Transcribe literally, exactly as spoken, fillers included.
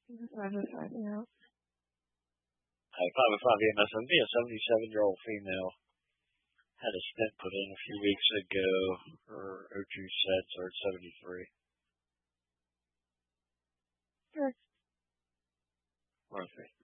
five oh five, yeah. Hey, five oh five M S M V, a seventy-seven-year-old female, had a stent put in a few weeks ago. Her O two sets are at seventy-three. Sure. Worthy.